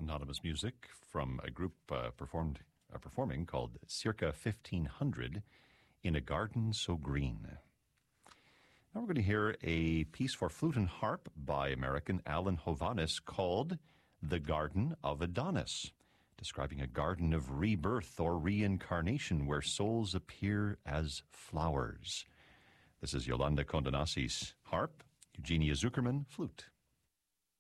anonymous music from a group performing called Circa 1500 in a Garden So Green. Now we're going to hear a piece for flute and harp by American Alan Hovhaness called The Garden of Adonis, describing a garden of rebirth or reincarnation where souls appear as flowers. This is Yolanda Condonasi's harp, Eugenia Zuckerman, flute.